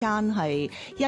間係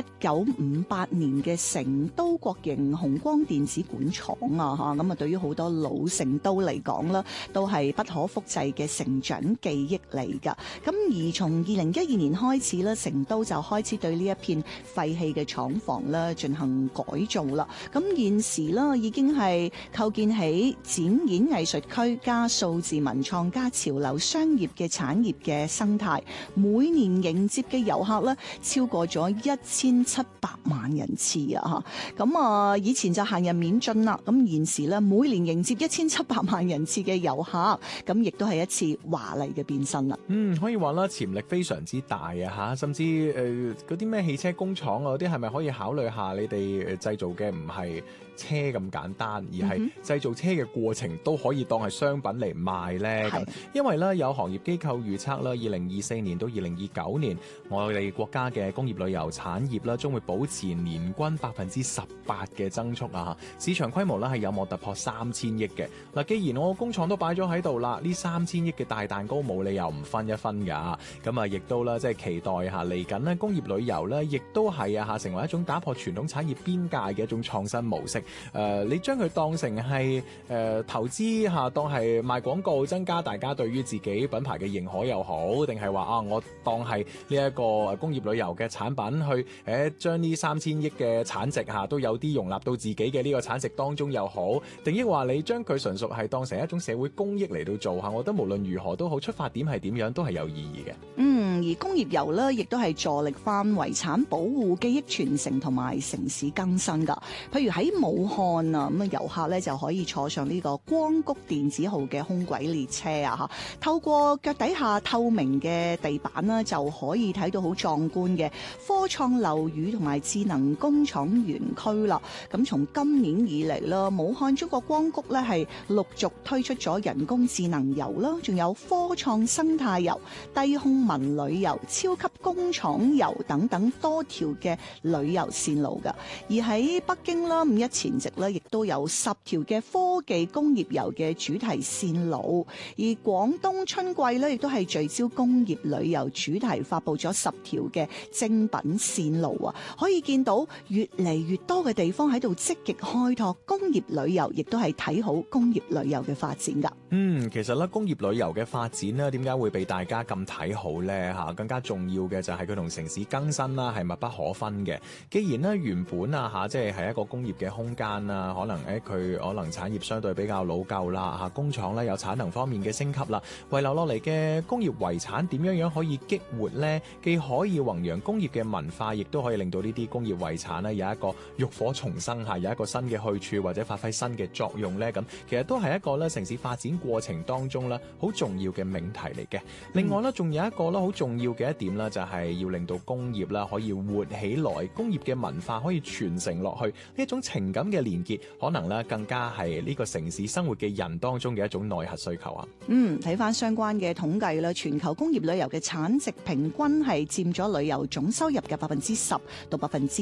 1958年嘅成都國營紅光電子管廠啊，咁啊對於好多老成都嚟講啦，都係不可複製嘅成長記憶嚟㗎。咁而從2012年開始咧，成都就開始對呢一片廢棄嘅廠房咧進行改造啦。咁現時咧已經係構建起展演藝術區加數字文創加潮流商業嘅產業嘅生態，每年迎接嘅遊客咧超過咗1700萬人次啊！咁啊，以前就行人免進啦，咁現時咧每年迎接1700萬人次嘅遊客，咁亦都係一次華麗嘅變身啦。 可以話啦，潛力非常之大啊！甚至嗰啲咩汽車工廠啊，嗰啲係咪可以考慮下你哋製造嘅唔係車咁簡單，而係製造車嘅過程都可以當係商品嚟賣呢？因為咧有行業機構預測啦，2024年到2029年，我哋國家嘅工業旅遊產業啦，將會保持年均18%嘅增速啊！市場規模咧係有望突破3000億嘅。嗱，既然我個工廠都擺咗喺度啦，呢3000億嘅大蛋糕冇理由唔分一分㗎。咁啊，亦都啦，即係期待下嚟緊咧工業旅遊咧，亦都係成為一種打破傳統產業邊界嘅一種創新模式。你將佢當成係投資當係賣廣告，增加大家對於自己品牌嘅認可又好，定係話我當係呢一個工業旅遊嘅產品去將呢3000億嘅產值都有啲容納到自己嘅呢個產值當中又好，定抑話你將佢純屬係當成一種社會公益嚟到做下，我覺得無論如何都好，出發點係點樣都係有意義嘅。 而工業遊呢，亦都係助力翻遺產保護、記憶傳承同埋城市更新噶。譬如喺武漢啊，咁遊客咧就可以坐上呢個光谷電子號嘅空軌列車啊，透過腳底下透明嘅地板啦，就可以睇到好壯觀嘅科創樓宇同埋智能工廠園區啦。咁從今年以嚟啦，武漢中國光谷咧係陸續推出咗人工智能遊啦，仲有科創生態遊、低空文旅遊、超級工廠遊等等多條嘅旅遊線路噶。而喺北京啦，五一前夕咧，亦都有10條嘅科技工業遊嘅主題線路。而廣東春季咧，亦都係聚焦工業旅遊主題，發佈咗10條嘅精品線路啊！可以見到越嚟越多嘅地方喺度積極開拓工業旅遊，亦都係睇好工業旅遊嘅發展噶。 其實咧工業旅遊嘅發展咧，點解會被大家咁睇好呢？更加重要嘅就係佢同城市更新啦，係密不可分嘅。既然咧原本即係一個工業嘅空間啦，可能佢可能產業相對比較老舊啦，工廠咧有產能方面嘅升級啦，遺留落嚟嘅工業遺產點樣可以激活呢？既可以弘揚工業嘅文化，亦都可以令到呢啲工業遺產咧有一個浴火重生，有一個新嘅去處或者發揮新嘅作用呢。咁其實都係一個咧城市發展過程當中咧好重要嘅命題嚟嘅。另外咧仲有一個咧好重要嘅一點咧，就係要令到工業啦可以活起來，工業嘅文化可以傳承落去，呢一種情感嘅連結，可能咧更加係呢個城市生活嘅人當中嘅一種內核需求啊。 睇翻相關嘅統計啦，全球工業旅遊嘅產值平均係佔咗旅遊總收入嘅10%到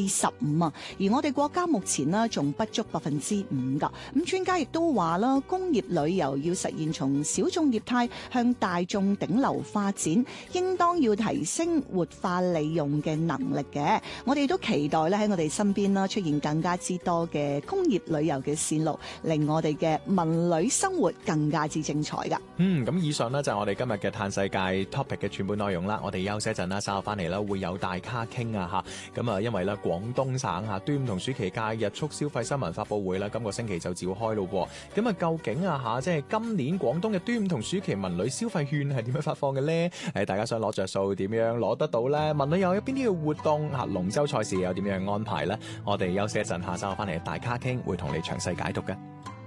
15%啊。而我哋國家目前呢仲不足5%噶。咁專家亦都話啦，工業旅遊要實現從小眾業態向大眾頂流發展，應當要提升活化利用嘅能力嘅。我哋都期待咧喺我哋身邊啦出現更加之多嘅工業旅遊嘅線路，令我哋嘅文旅生活更加之精彩噶。 咁以上呢就係我哋今日嘅嘆世界 topic 嘅全部內容啦。我哋休息一陣啦，稍後翻嚟啦會有大咖傾啊吓。咁因為咧廣東省端午同暑期假日促消費新聞發佈會啦，今個星期就召開咯。咁究竟即係今年廣東嘅端午同暑期文旅消費券係點樣發放嘅呢？大家想攞着數點樣攞得到呢？文旅又有邊啲嘅活動？龍舟賽事有點樣安排呢？我哋休息一陣，稍後翻嚟大咖傾會同你詳細解讀嘅。